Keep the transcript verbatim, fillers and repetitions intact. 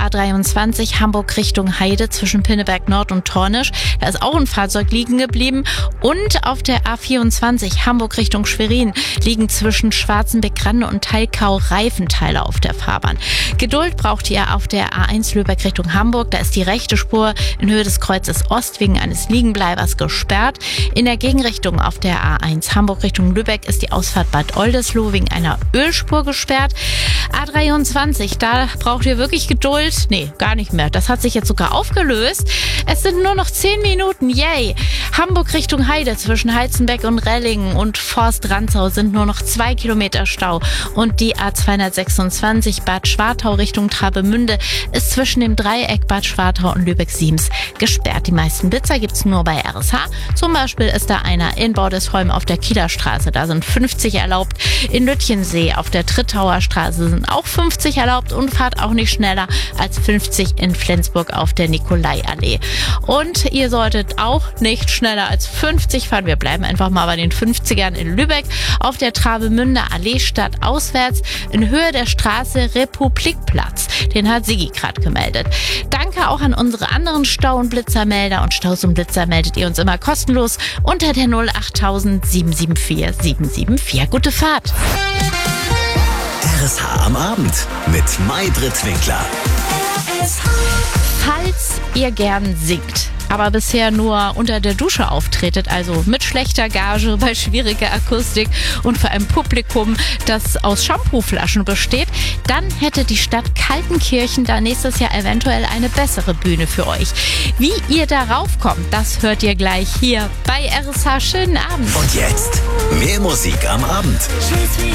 A dreiundzwanzig Hamburg Richtung Heide zwischen Pinneberg Nord und Tornisch. Da ist auch ein Fahrzeug liegen geblieben. Und auf der A vierundzwanzig Hamburg Richtung Schwerin liegen zwischen Schwarzenbeck-Grande und Teilkau Reifenteile auf der Fahrbahn. Geduld braucht ihr auf der A eins Lübeck Richtung Hamburg. Da ist die rechte Spur in Höhe des Kreuzes Ost wegen eines Liegenbleibers gesperrt. In der Gegenrichtung auf der A eins Hamburg Richtung Lübeck ist die Ausfahrt Bad Oldesloe wegen einer Ölspur gesperrt. A dreiundzwanzig, da braucht ihr wirklich Geduld. Nee, gar nicht mehr. Das hat sich jetzt sogar aufgelöst. Es sind nur noch zehn Minuten. Yay! Hamburg Richtung Heide zwischen Heizenbeck und Rellingen und Forst Rantzau sind nur noch zwei Kilometer Stau. Und die A zweihundertsechsundzwanzig Bad Schwartau Richtung Travemünde ist zwischen dem Dreieck Bad Schwartau und Lübeck-Siems gesperrt. Die meisten Blitzer gibt's nur bei R S H. Zum Beispiel ist da einer in Bordesholm auf der Kieler Straße. Da sind fünfzig erlaubt. In Lütjensee auf der Trittauer Straße sind auch fünfzig erlaubt und fahrt auch nicht schneller als fünfzig in Flensburg auf der Nikolaiallee. Und ihr solltet auch nicht schneller als fünfzig fahren. Wir bleiben einfach mal bei den fünfzigern in Lübeck auf der Travemünder Allee statt auswärts in Höhe der Straße Republikplatz. Den hat Sigi gerade gemeldet. Danke auch an unsere anderen Stau- und Blitzermelder. Und Staus und Blitzer meldet ihr uns immer kostenlos unter der null achttausend sieben sieben vier sieben sieben vier. Gute Fahrt! R S H am Abend mit Maybrit Winkler. Falls ihr gern singt, aber bisher nur unter der Dusche auftretet, also mit schlechter Gage, bei schwieriger Akustik und vor einem Publikum, das aus Shampooflaschen besteht, dann hätte die Stadt Kaltenkirchen da nächstes Jahr eventuell eine bessere Bühne für euch. Wie ihr darauf kommt, das hört ihr gleich hier bei R S H. Schönen Abend. Und jetzt mehr Musik am Abend.